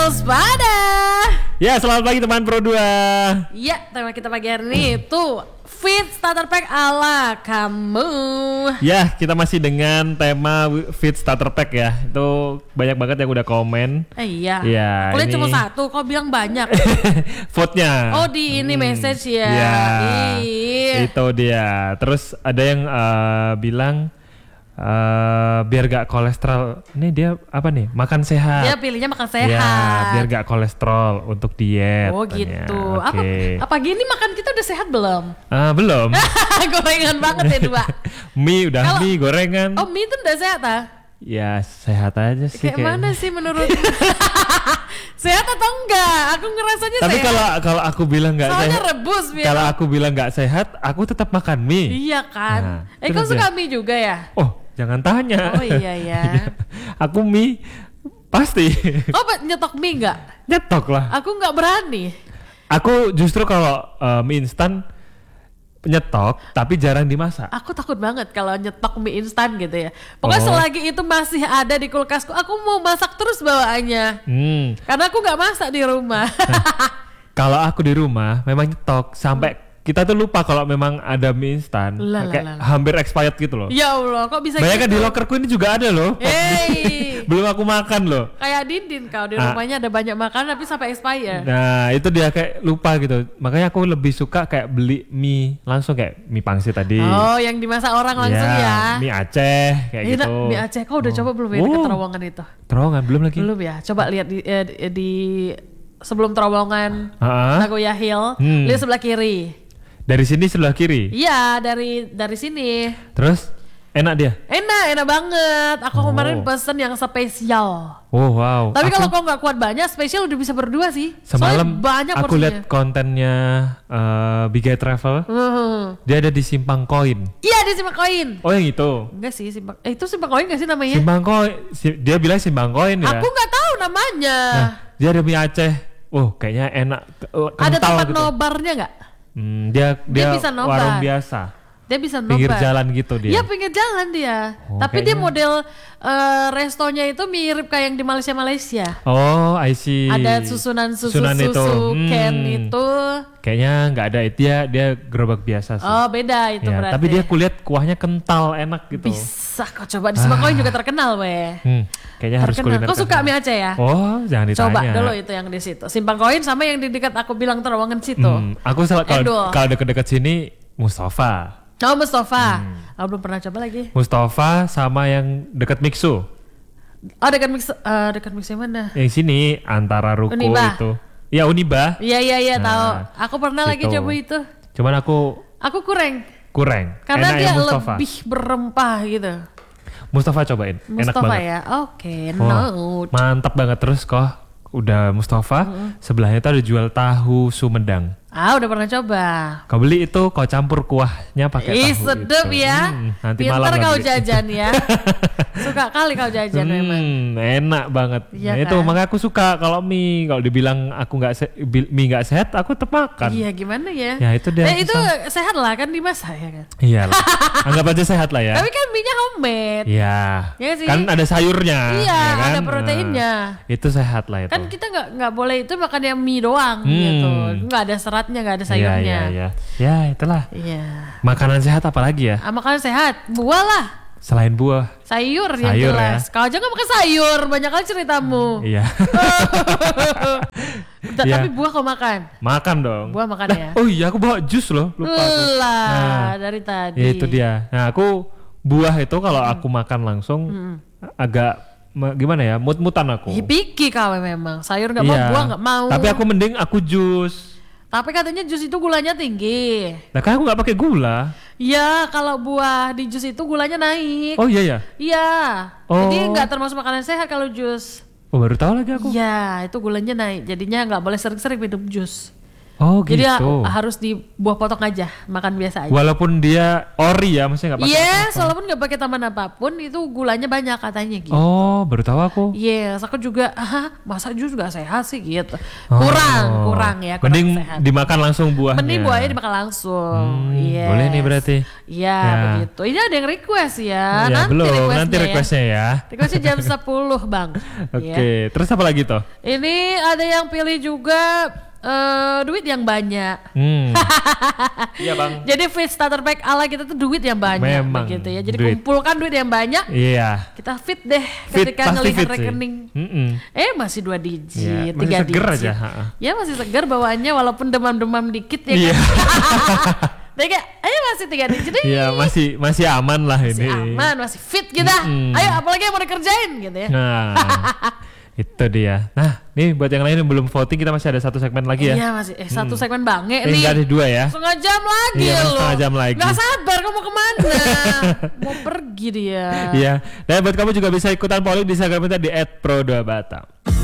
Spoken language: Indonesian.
waspada. Ya, selamat pagi teman Pro 2. Ya, tema kita pagi hari ini itu Fit Starter Pack ala kamu. Ya, kita masih dengan tema Fit Starter Pack ya. Itu banyak banget yang udah komen. Iya. Ya, Aku lihat ini cuma satu, kau bilang banyak. vote-nya. Oh, di ini message ya. Ya, Iya. itu dia. Terus ada yang bilang biar gak kolesterol. Ini dia apa nih? Makan sehat. Dia pilihnya makan sehat. Ya, biar gak kolesterol untuk diet. Oh katanya. gitu. Oke. Apa gini makan kita udah sehat belum? Belum. Gorengan banget ya dua. Mie udah mie gorengan. Oh, mie itu udah sehat ah? Ya sehat aja sih. Kayak mana sih menurut? Sehat atau enggak? Aku ngerasanya Tapi sehat. kalau aku bilang nggak Soalnya sehat, rebus biar. kalau aku bilang nggak sehat, aku tetap makan mie. Iya kan. Nah, Kau terus suka ya. mie juga ya? Oh jangan tanya. Oh iya ya. Aku mie pasti. Kau nyetok mie enggak? Nyetok lah. Aku enggak berani. Aku justru kalau mie instan nyetok, tapi jarang dimasak. Aku takut banget kalau nyetok mie instan gitu ya. Pokoknya Oh. selagi itu masih ada di kulkasku, aku mau masak terus bawaannya. Karena aku nggak masak di rumah. Kalau aku di rumah memang nyetok sampai kita tuh lupa kalau memang ada mie instan. Lah, Kayak lah, lah. hampir expired gitu loh. Ya Allah, kok bisa Bayangkan gitu? di lokerku ini juga ada loh. Hey. Belum aku makan loh. Kayak Dindin kau di rumahnya ada banyak makanan tapi sampai expire. Nah itu dia kayak lupa gitu. Makanya aku lebih suka kayak beli mie langsung kayak mie pangsit tadi. Oh, yang dimasak orang langsung ya. Mie Aceh kayak Enak, gitu. mie Aceh. Kau udah coba belum ya dekat terowongan itu? Terowongan belum lagi. Belum ya. Coba lihat di sebelum terowongan Ha-ha. Nagoya Hill, lihat sebelah kiri. Dari sini sebelah kiri. Iya, dari sini. Terus enak dia. Enak banget. Aku Oh. kemarin pesen yang spesial. Oh wow. Tapi Aku kalau kau nggak kuat banyak, spesial udah bisa berdua sih. semalam Soalnya banyak aku porsinya. lihat kontennya Big Guy Travel. Dia ada di Simpang Koin. Iya, di Simpang Koin. Oh yang itu. Enggak sih, itu Simpang Koin nggak sih namanya? Simpang Koin. Dia bilang Simpang Koin ya. Aku nggak tahu namanya. Nah, dia ada mie Aceh. Oh kayaknya enak. Ada Kental tempat gitu. nobarnya nggak? Dia bisa nobar. warung biasa. Dia bisa Pinggir nobar. jalan gitu dia. Iya, pinggir jalan dia. Oh, Tapi dia kayaknya- model restonya itu mirip kayak yang di Malaysia. Oh, I see. Ada susunan susu itu. can itu. Kayaknya nggak ada itu dia gerobak biasa sih. Oh, beda itu Ya, berarti. tapi dia kulihat kuahnya kental, enak gitu. Bisa kau coba di Simpang Koin juga terkenal weh. Kayaknya harus kuliner. Kau suka kesana. mie Aceh ya? Oh, jangan ditanya. Coba dulu itu yang di situ. Simpang Koin sama yang di dekat aku bilang terowongan situ. Aku Endul. kalau deket-deket sini Mustafa. Oh, Mustafa. Aku belum pernah coba lagi. Mustafa sama yang dekat Mixu. Oh, dekat mix yang mana? Yang sini antara ruko Uniba. itu. Ya Uniba. Iya Nah, tahu. Aku pernah lagi situ. coba itu. Cuman aku Aku kurang. Enak Karena dia yang Mustafa. lebih berempah gitu. Mustafa cobain. Enak Mustafa banget. ya. Oke, Oh, note. mantap banget terus kok. Udah Mustafa, sebelahnya tuh ada jual tahu Sumedang. Udah pernah coba. Kau beli itu, kau campur kuahnya pakai Ih, tahu sedep itu. ya. Nanti Pintar malam lah kau beli. jajan ya. Suka kali kau jajan memang. Enak banget. Iya Nah, itu kan? makanya aku suka kalau mie. Kalau dibilang aku mie nggak sehat, aku tetap makan. Iya, gimana ya? Ya, itu dia itu susah. sehat lah kan dimasak ya kan. Iya lah. Anggap aja sehat lah ya. Tapi kan mie-nya homemade. Iya. Iya sih. Kan ada sayurnya. Iya, ya kan? ada proteinnya. Nah, itu sehat lah itu. Kan kita nggak boleh itu makan yang mie doang gitu. Nggak ada seratnya, nggak ada sayurnya. Iya. Ya, itulah. Iya. Makanan sehat apa lagi ya? Makanan sehat, buah lah. Selain buah. Sayur yang Sayur jelas. Kau aja nggak makan sayur, banyak kali ceritamu. Iya. Iya. Tapi buah kau makan. Makan dong. Buah makan ya. Oh iya, aku bawa jus loh. Lupa aku. Lah, dari tadi. Ya itu dia. Nah aku buah itu kalau aku makan langsung agak gimana ya, mut-mutan aku. Picky kau memang. Sayur nggak mau, Iya. buah nggak mau. Tapi aku mending aku jus. Tapi katanya jus itu gulanya tinggi. Nah kan aku nggak pakai gula. Iya, kalau buah di jus itu gulanya naik. Oh iya ya. Iya. Oh. Jadi nggak termasuk makanan sehat kalau jus. Oh baru tahu lagi aku. Iya, itu gulanya naik. Jadinya nggak boleh sering-sering minum jus. Oh Jadi gitu. harus di buah potong aja, makan biasa aja. Walaupun dia ori ya, maksudnya nggak pakai Yes, apa-apa. walaupun nggak pakai tambahan apapun, itu gulanya banyak katanya gitu. Oh, baru tahu aku. Yes, aku juga, masa jus nggak sehat sih gitu. Kurang ya, kurang Mending sehat. dimakan langsung buahnya. Mending buahnya dimakan langsung. Yes. Boleh nih berarti. Iya, Ya. begitu. Ini ada yang request ya. Ya, belum, nanti ya. requestnya ya. Requestnya jam 10 Bang. Oke, Ya. terus apa lagi toh? Ini ada yang pilih juga duit yang banyak. Iya bang. Jadi fit starter pack ala kita tuh duit yang banyak. Memang, Begitu ya. Jadi duit. kumpulkan duit yang banyak. Iya. Kita fit deh Fit, ketika pasti ngelihat fit sih. rekening. Masih 2 digit, Iya, masih 3 seger digit. aja, ha-ha. Ya masih segar bawaannya walaupun demam-demam dikit ya. Iya. Kan? Tiga, masih 3 digit. Iya, masih aman lah Masih ini. aman, masih fit kita. Ayo apalagi yang mau dikerjain gitu ya. Nah, itu dia. Nah, nih buat yang lain yang belum voting, kita masih ada 1 segmen lagi ya. Iya masih satu segmen bange nih. Enggak ada 2 ya. Setengah jam lagi Iya, loh. setengah jam lagi. Gak sabar kamu mau kemana? Mau pergi dia. Iya. Dan buat kamu juga bisa ikutan polling di Instagram kita di @pro2batam.